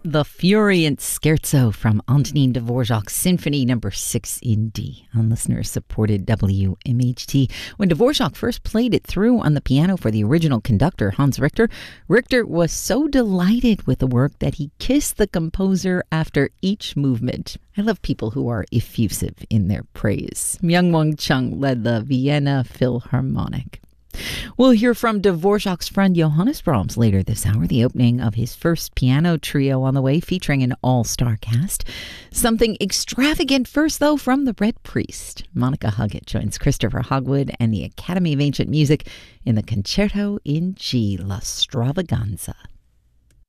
The Furient Scherzo from Antonin Dvorak's Symphony No. 6 in D on listener-supported WMHT. When Dvorak first played it through on the piano for the original conductor, Hans Richter, Richter was so delighted with the work that he kissed the composer after each movement. I love people who are effusive in their praise. Myung-Whun Chung led the Vienna Philharmonic. We'll hear from Dvorak's friend Johannes Brahms later this hour, the opening of his first piano trio on the way, featuring an all-star cast. Something extravagant first, though, from the Red Priest. Monica Huggett joins Christopher Hogwood and the Academy of Ancient Music in the Concerto in G, La Stravaganza.